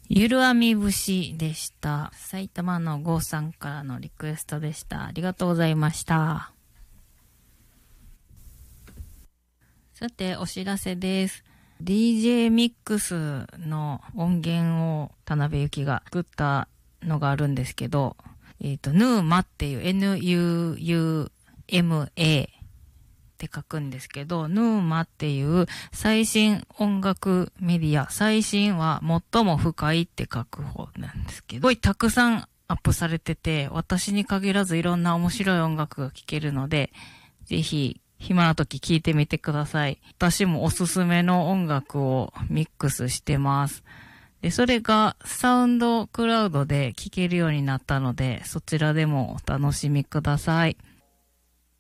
ゆるあみ節でした。埼玉の郷さんからのリクエストでした。ありがとうございました。さて、お知らせです。DJ ミックスの音源を田辺ゆきが作ったのがあるんですけど、ヌーマっていう NUUMA って書くんですけど、ヌーマっていう最新音楽メディア、最新は最も深いって書く方なんですけど、すごいたくさんアップされてて、私に限らずいろんな面白い音楽が聴けるので、ぜひ暇な時聴いてみてください。私もおすすめの音楽をミックスしてます。で、それがサウンドクラウドで聴けるようになったので、そちらでもお楽しみください。